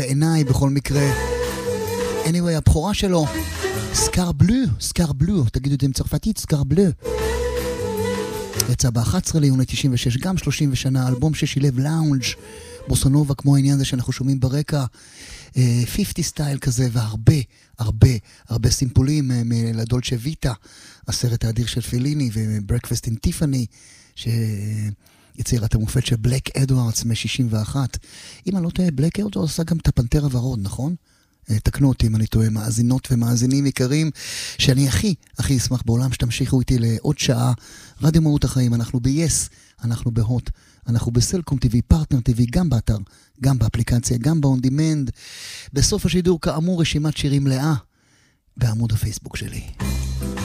בעיניי בכל מקרה. anyway, הבחורה שלו, סקאר בלו, תגידו את זה עם צרפתית, סקאר בלו. יצא ב-11 ליוני 96, גם 30 שנה, אלבום ששילב לאונג' בוסנובה, כמו העניין הזה שאנחנו שומעים ברקע, 50 סטייל כזה, והרבה סימפולים לדולצ'ה ויטה, הסרט האדיר של פליני, וברקפסט עם טיפני, יצירת המופת של בלק אדוארדס מ-61. אם אני לא טועה, בלק אדוארדס עשה גם את הפנתר הוורוד, נכון? תקנו אותי אם אני טועה, מאזינות ומאזינים יקרים, שאני הכי אשמח בעולם שתמשיכו איתי לעוד שעה. רדיו מהות החיים, אנחנו ב-yes, אנחנו בהוט, אנחנו בסלקום TV, פרטנר TV, גם באתר, גם באפליקציה, גם ב-on demand. בסוף השידור כאמור רשימת שירים מלאה בעמוד הפייסבוק שלי.